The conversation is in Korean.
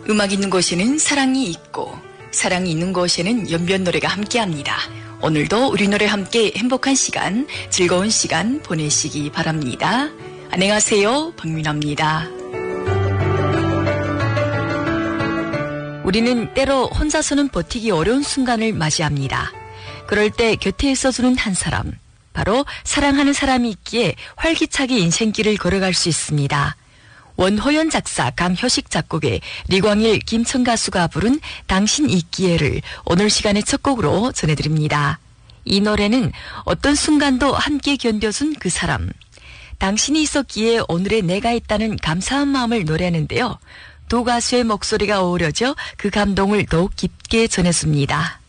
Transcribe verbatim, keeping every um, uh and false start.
음악 있는 곳에는 사랑이 있고 사랑이 있는 곳에는 연변 노래가 함께합니다. 오늘도 우리 노래 함께 행복한 시간, 즐거운 시간 보내시기 바랍니다. 안녕하세요, 박민아입니다. 우리는 때로 혼자서는 버티기 어려운 순간을 맞이합니다. 그럴 때 곁에 있어주는 한 사람, 바로 사랑하는 사람이 있기에 활기차게 인생길을 걸어갈 수 있습니다. 원호연 작사, 강효식 작곡의 리광일, 김천 가수가 부른 당신 있기에를 오늘 시간의 첫 곡으로 전해드립니다. 이 노래는 어떤 순간도 함께 견뎌준 그 사람, 당신이 있었기에 오늘의 내가 있다는 감사한 마음을 노래하는데요. 두 가수의 목소리가 어우러져 그 감동을 더욱 깊게 전해줍니다.